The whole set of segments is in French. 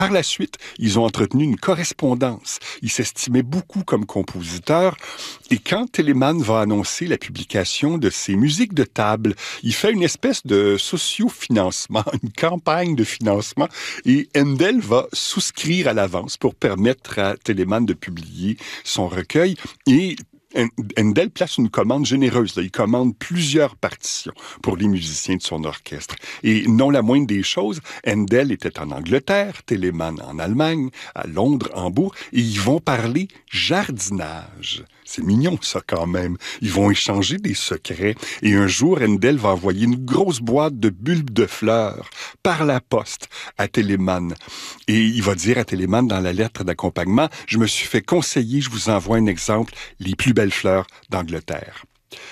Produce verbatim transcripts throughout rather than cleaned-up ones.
Par la suite, ils ont entretenu une correspondance. Ils s'estimaient beaucoup comme compositeurs. Et quand Telemann va annoncer la publication de ses musiques de table, il fait une espèce de socio-financement, une campagne de financement. Et Handel va souscrire à l'avance pour permettre à Telemann de publier son recueil. Et Handel place une commande généreuse. Là. Il commande plusieurs partitions pour les musiciens de son orchestre. Et non la moindre des choses, Handel était en Angleterre, Telemann en Allemagne, à Londres, Hambourg, et ils vont parler jardinage. C'est mignon, ça, quand même. Ils vont échanger des secrets. Et un jour, Handel va envoyer une grosse boîte de bulbes de fleurs par la poste à Telemann. Et il va dire à Telemann dans la lettre d'accompagnement, « Je me suis fait conseiller, je vous envoie un exemple, les plus belles fleurs d'Angleterre. »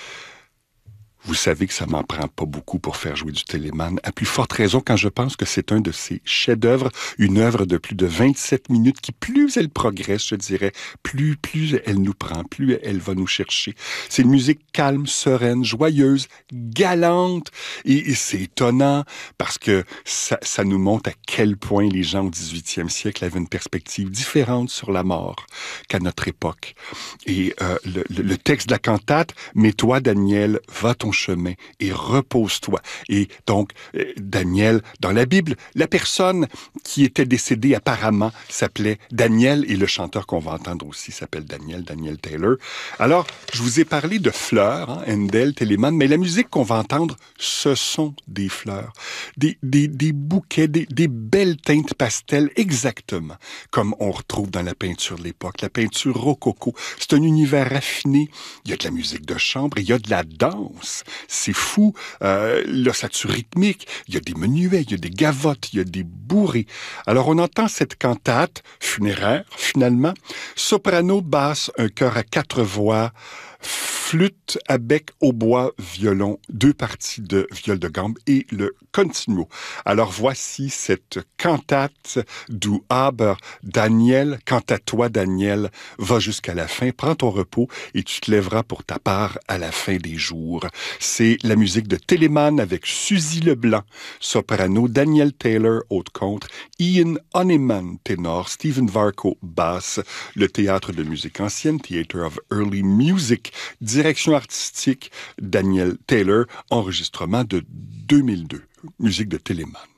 Vous savez que ça m'en prend pas beaucoup pour faire jouer du Telemann, à plus forte raison quand je pense que c'est un de ses chefs-d'œuvre, une œuvre de plus de vingt-sept minutes qui, plus elle progresse, je dirais, plus, plus elle nous prend, plus elle va nous chercher. C'est une musique calme, sereine, joyeuse, galante, et, et c'est étonnant parce que ça, ça nous montre à quel point les gens au dix-huitième siècle avaient une perspective différente sur la mort qu'à notre époque. Et euh, le, le, le texte de la cantate, « Mais toi, Daniel, va ton chemin et repose-toi. » Et donc, euh, Daniel, dans la Bible, la personne qui était décédée apparemment s'appelait Daniel et le chanteur qu'on va entendre aussi s'appelle Daniel, Daniel Taylor. Alors, je vous ai parlé de fleurs, hein, Handel, Telemann, mais la musique qu'on va entendre, ce sont des fleurs, des, des, des bouquets, des, des belles teintes pastel, exactement comme on retrouve dans la peinture de l'époque, la peinture rococo. C'est un univers raffiné, il y a de la musique de chambre, il y a de la danse. C'est fou, euh, l'ossature rythmique, il y a des menuets, il y a des gavottes, il y a des bourrées. Alors on entend cette cantate funéraire, finalement, soprano, basse, un chœur à quatre voix, flûte à bec, hautbois, violon, deux parties de viol de gambe et le continuo. Alors voici cette cantate du Aber Daniel. Quant à toi, Daniel, va jusqu'à la fin, prends ton repos et tu te lèveras pour ta part à la fin des jours. C'est la musique de Telemann avec Suzy Leblanc, soprano, Daniel Taylor, haute contre, Ian Honeyman, ténor, Stephen Varco, basse, le Théâtre de musique ancienne, Theatre of Early Music, direction artistique, Daniel Taylor, enregistrement de deux mille deux, musique de Telemann.